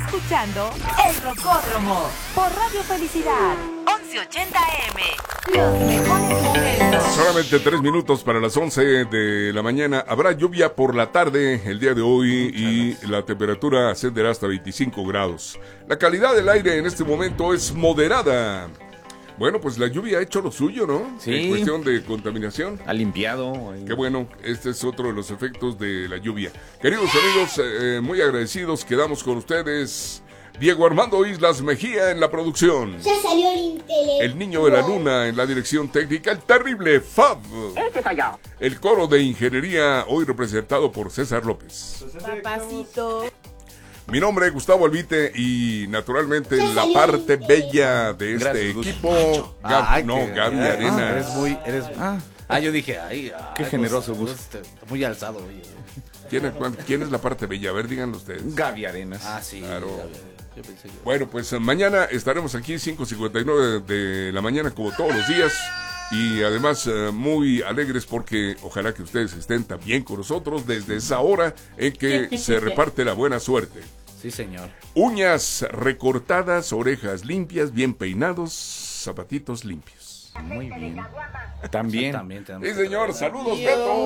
escuchando El Rocódromo por Radio Felicidad 1180 AM. Los mejores momentos. Solamente 3 minutos para las 11 de la mañana. Habrá lluvia por la tarde el día de hoy y la temperatura ascenderá hasta 25 grados. La calidad del aire en este momento es moderada. Bueno, pues la lluvia ha hecho lo suyo, ¿no? Sí. En cuestión de contaminación. Ha limpiado. Qué bueno, este es otro de los efectos de la lluvia. Queridos amigos, muy agradecidos, quedamos con ustedes. Diego Armando Islas Mejía en la producción. Ya salió el intelectual. El niño de la luna en la dirección técnica, el terrible Fab. El coro de ingeniería, hoy representado por César López. Papacito. Mi nombre es Gustavo Albite y naturalmente la parte bella de este Gracias, Gus. equipo, Gaby Arenas. Yo dije, qué generoso, Gus. Muy alzado, oye. ¿Quién es la parte bella? A ver, díganlo ustedes. Gaby Arenas. Sí. Claro. Yo pensé yo. Bueno, pues mañana estaremos aquí 5:59 de la mañana como todos los días y además muy alegres porque ojalá que ustedes estén también con nosotros desde esa hora en que se reparte la buena suerte. Sí, señor. Uñas recortadas, orejas limpias, bien peinados, zapatitos limpios. Muy bien. También. También tenemos Sí, que señor, traer. saludos, Beto.